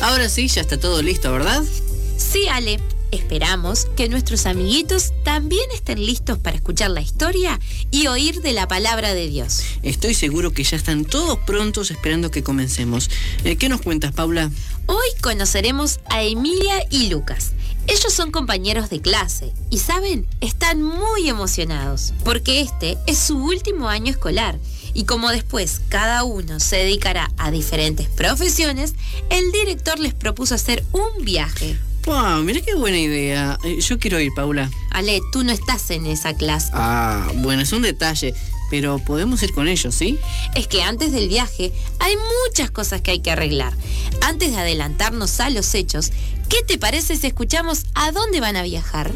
Ahora sí, ya está todo listo, ¿verdad? Sí, Ale. Esperamos que nuestros amiguitos también estén listos para escuchar la historia y oír de la palabra de Dios. Estoy seguro que ya están todos prontos esperando que comencemos. ¿Qué nos cuentas, Paula? Hoy conoceremos a Emilia y Lucas. Ellos son compañeros de clase y, ¿saben? Están muy emocionados porque este es su último año escolar. Y como después cada uno se dedicará a diferentes profesiones, el director les propuso hacer un viaje. ¡Wow! Mira qué buena idea. Yo quiero ir, Paula. Ale, tú no estás en esa clase. Ah, bueno, es un detalle, pero podemos ir con ellos, ¿sí? Es que antes del viaje hay muchas cosas que hay que arreglar. Antes de adelantarnos a los hechos, ¿qué te parece si escuchamos a dónde van a viajar?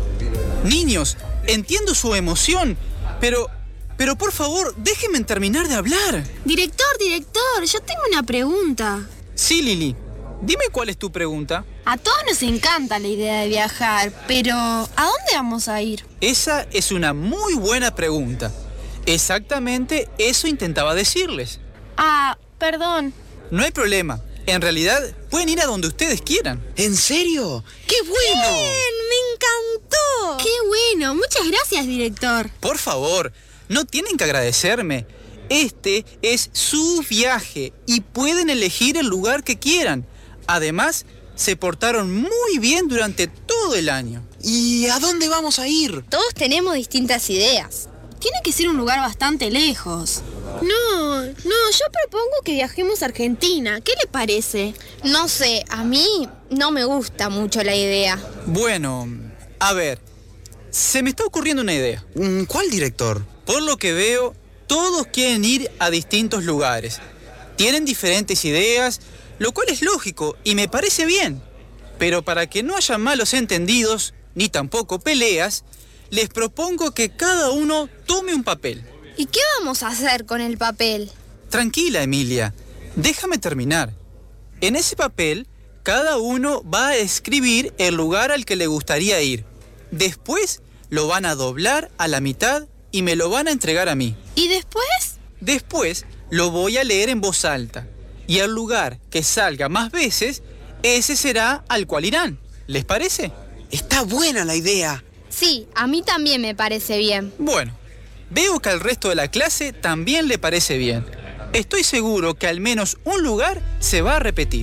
Niños, entiendo su emoción, pero por favor, déjenme terminar de hablar. Director, yo tengo una pregunta. Sí, Lili. Dime cuál es tu pregunta. A todos nos encanta la idea de viajar, pero ¿a dónde vamos a ir? Esa es una muy buena pregunta. Exactamente eso intentaba decirles. Ah, perdón. No hay problema. En realidad, pueden ir a donde ustedes quieran. ¿En serio? ¡Qué bueno! ¡Bien! ¡Me encantó! ¡Qué bueno! Muchas gracias, director. Por favor, no tienen que agradecerme. Este es su viaje y pueden elegir el lugar que quieran. Además, se portaron muy bien durante todo el año. ¿Y a dónde vamos a ir? Todos tenemos distintas ideas. Tiene que ser un lugar bastante lejos. No, yo propongo que viajemos a Argentina. ¿Qué le parece? No sé, a mí no me gusta mucho la idea. Bueno, a ver, se me está ocurriendo una idea. ¿Cuál, director? Por lo que veo, todos quieren ir a distintos lugares. Tienen diferentes ideas, lo cual es lógico y me parece bien. Pero para que no haya malos entendidos, ni tampoco peleas, les propongo que cada uno tome un papel. ¿Y qué vamos a hacer con el papel? Tranquila, Emilia. Déjame terminar. En ese papel, cada uno va a escribir el lugar al que le gustaría ir. Después, lo van a doblar a la mitad y me lo van a entregar a mí. ¿Y después? Después, lo voy a leer en voz alta. Y el lugar que salga más veces, ese será al cual irán. ¿Les parece? Está buena la idea. Sí, a mí también me parece bien. Bueno, veo que al resto de la clase también le parece bien. Estoy seguro que al menos un lugar se va a repetir.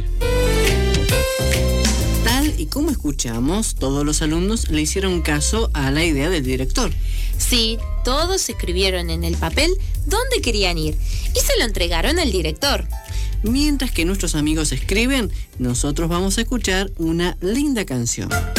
Tal y como escuchamos, todos los alumnos le hicieron caso a la idea del director. Sí, todos escribieron en el papel dónde querían ir y se lo entregaron al director. Mientras que nuestros amigos escriben, nosotros vamos a escuchar una linda canción.